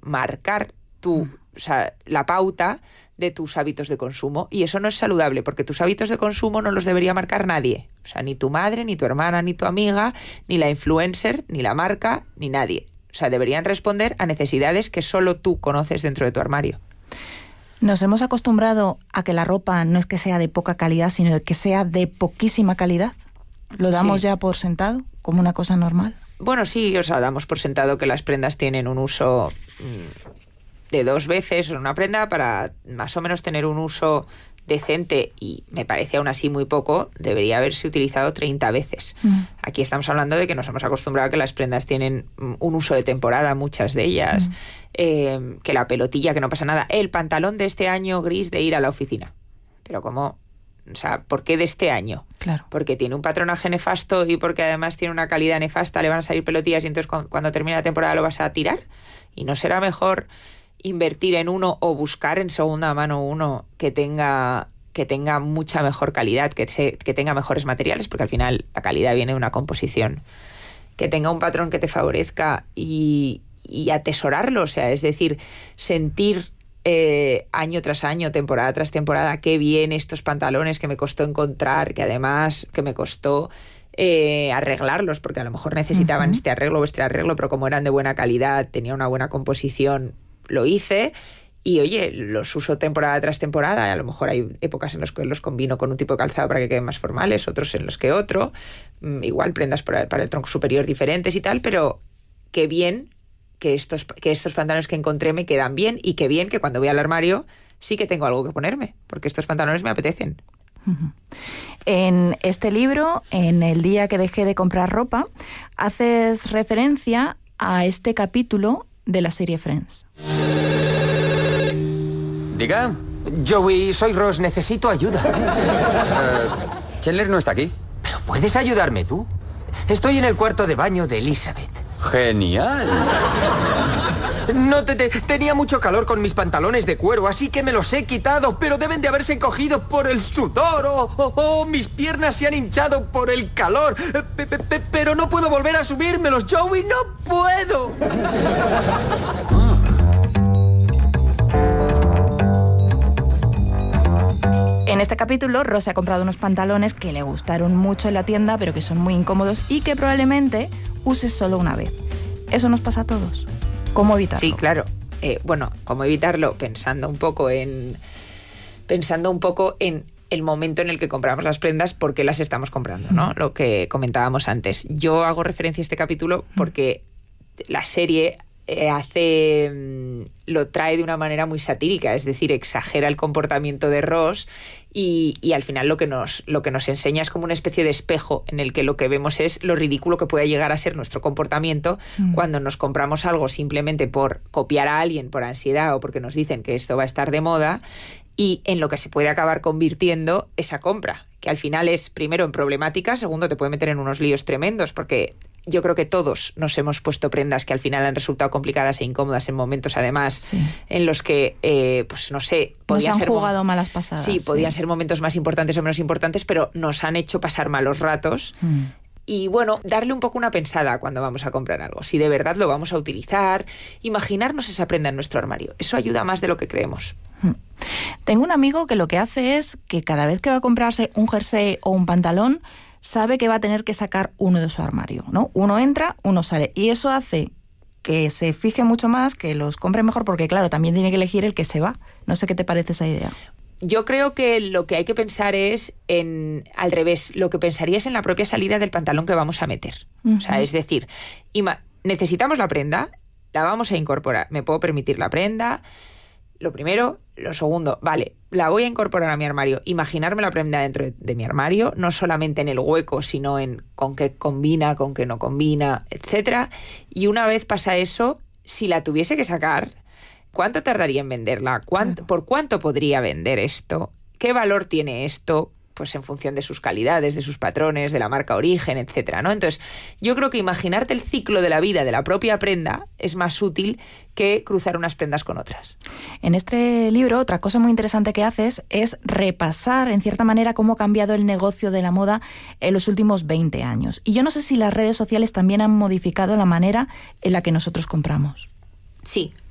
marcar o sea, la pauta de tus hábitos de consumo, y eso no es saludable, porque tus hábitos de consumo no los debería marcar nadie, o sea, ni tu madre, ni tu hermana, ni tu amiga, ni la influencer, ni la marca, ni nadie. O sea, deberían responder a necesidades que solo tú conoces dentro de tu armario. Nos hemos acostumbrado a que la ropa no es que sea de poca calidad, sino que sea de poquísima calidad. ¿Lo damos ya por sentado, como una cosa normal? Bueno, sí, o sea, damos por sentado que las prendas tienen un uso de 2 veces una prenda para más o menos tener un uso decente, y me parece aún así muy poco, debería haberse utilizado 30 veces. Aquí estamos hablando de que nos hemos acostumbrado a que las prendas tienen un uso de temporada, muchas de ellas, que la pelotilla, que no pasa nada, el pantalón de este año gris de ir a la oficina. Pero ¿cómo? O sea, ¿por qué de este año? Claro. Porque tiene un patronaje nefasto y porque además tiene una calidad nefasta, le van a salir pelotillas y entonces cuando termine la temporada lo vas a tirar. ¿Y no será mejor invertir en uno o buscar en segunda mano uno que tenga mucha mejor calidad, que tenga mejores materiales? Porque al final la calidad viene de una composición, que tenga un patrón que te favorezca y atesorarlo, o sea, es decir, sentir año tras año, temporada tras temporada, qué bien estos pantalones que me costó encontrar, que además que me costó arreglarlos, porque a lo mejor necesitaban este arreglo o este arreglo, pero como eran de buena calidad, tenía una buena composición, lo hice. Y oye, los uso temporada tras temporada. A lo mejor hay épocas en las que los combino con un tipo de calzado para que queden más formales, otros en los que otro. Igual prendas para el tronco superior diferentes y tal, pero qué bien que estos pantalones que encontré me quedan bien, y qué bien que cuando voy al armario sí que tengo algo que ponerme, porque estos pantalones me apetecen. En este libro, en El día que dejé de comprar ropa, haces referencia a este capítulo de la serie Friends. Diga. Joey, soy Ross, necesito ayuda. Chandler no está aquí. ¿Pero puedes ayudarme tú? Estoy en el cuarto de baño de Elizabeth. Genial. No, tenía mucho calor con mis pantalones de cuero, así que me los he quitado, pero deben de haberse encogido por el sudor o mis piernas se han hinchado por el calor. Pero no puedo volver a subírmelos, Joey, no puedo. En este capítulo, Ross se ha comprado unos pantalones que le gustaron mucho en la tienda, pero que son muy incómodos y que probablemente uses solo una vez. Eso nos pasa a todos. ¿Cómo evitarlo? Sí, claro. Bueno, ¿cómo evitarlo? Pensando un poco en el momento en el que compramos las prendas, por qué las estamos comprando, ¿no? Lo que comentábamos antes. Yo hago referencia a este capítulo porque la serie lo trae de una manera muy satírica, es decir, exagera el comportamiento de Ross y al final lo que nos enseña es como una especie de espejo en el que lo que vemos es lo ridículo que puede llegar a ser nuestro comportamiento cuando nos compramos algo simplemente por copiar a alguien, por ansiedad o porque nos dicen que esto va a estar de moda, y en lo que se puede acabar convirtiendo esa compra, que al final es, primero, en problemática, segundo, te puede meter en unos líos tremendos, porque yo creo que todos nos hemos puesto prendas que al final han resultado complicadas e incómodas en momentos, además, en los que, pues no sé, podían nos han ser jugado malas pasadas. Sí, podían ser momentos más importantes o menos importantes, pero nos han hecho pasar malos ratos. Y bueno, darle un poco una pensada cuando vamos a comprar algo. Si de verdad lo vamos a utilizar, imaginarnos esa prenda en nuestro armario. Eso ayuda más de lo que creemos. Tengo un amigo que lo que hace es que cada vez que va a comprarse un jersey o un pantalón, sabe que va a tener que sacar uno de su armario, ¿no? Uno entra, uno sale. Y eso hace que se fije mucho más, que los compre mejor, porque claro, también tiene que elegir el que se va. No sé qué te parece esa idea. Yo creo que lo que hay que pensar es al revés, lo que pensarías en la propia salida del pantalón que vamos a meter. O sea, es decir, necesitamos la prenda, la vamos a incorporar. ¿Me puedo permitir la prenda? Lo primero. Lo segundo, vale, la voy a incorporar a mi armario. Imaginarme la prenda dentro de mi armario, no solamente en el hueco, sino en con qué combina, con qué no combina, etcétera. Y una vez pasa eso, si la tuviese que sacar, ¿cuánto tardaría en venderla? ¿Por cuánto podría vender esto? ¿Qué valor tiene esto? Pues en función de sus calidades, de sus patrones, de la marca origen, etcétera, ¿no? Entonces, yo creo que imaginarte el ciclo de la vida de la propia prenda es más útil que cruzar unas prendas con otras. En este libro, otra cosa muy interesante que haces es repasar, en cierta manera, cómo ha cambiado el negocio de la moda en los últimos 20 años. Y yo no sé si las redes sociales también han modificado la manera en la que nosotros compramos. Sí,